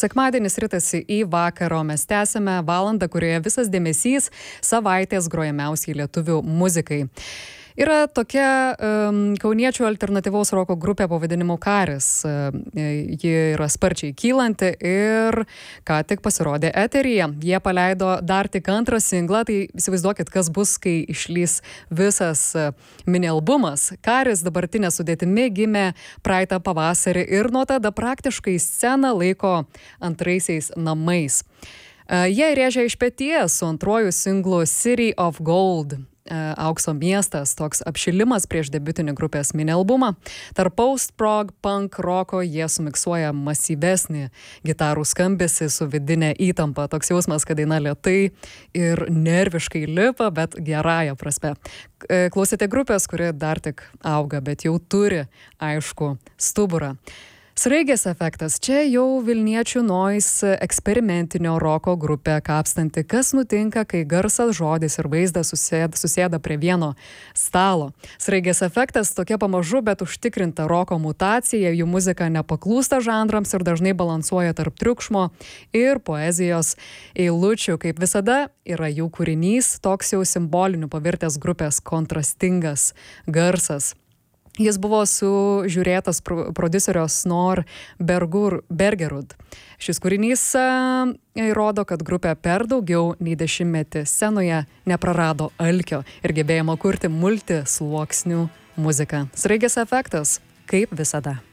Sekmadienis ritasi į vakaro, mes tęsime valandą, kurioje visas dėmesys savaitės grojamiausiai lietuvių muzikai. Yra tokia kauniečių alternatyvaus roko grupė pavadinimu Karis. Ji yra sparčiai kylanti ir ką tik pasirodė eteryje. Jie paleido dar tik antrą singlą, tai įsivaizduokit, kas bus, kai išlys visas mini albumas. Karis dabartinė sudėtimi gimė praeitą pavasarį ir nuo tada praktiškai sceną laiko antraisiais namais. Jie rėžia iš peties su antruoju singlu City of Gold. Aukso miestas, toks apšilimas prieš debiutinį grupės mini albumą. Tarp post-prog, punk, roko jie sumiksuoja masyvesnį gitarų skambesį su vidinė įtampa. Toks jausmas, kad daina lėtai ir nerviškai lipa, bet gerąja prasme. Klausėte grupės, kuri dar tik auga, bet jau turi aišku stuburą. Sraigės efektas. Čia jau Vilniečių Noise eksperimentinio roko grupė kapstanti. Kas nutinka, kai garsas, žodis ir vaizdas susėda prie vieno stalo. Sraigės efektas tokia pamažu, bet užtikrinta roko mutacija. Jų muzika nepaklūsta žanrams ir dažnai balansuoja tarp triukšmo ir poezijos eilučių. Kaip visada yra jų kūrinys, toks jau simboliniu pavirtęs grupės kontrastingas garsas. Jis buvo sužiūrėtas prodiuserio Snor Bergerud. Šis kūrinys įrodo, kad grupė per daugiau nei 10 metų scenoje neprarado alkio ir gebėjimo kurti multisluoksnių muziką. Sraigės efektas, kaip visada.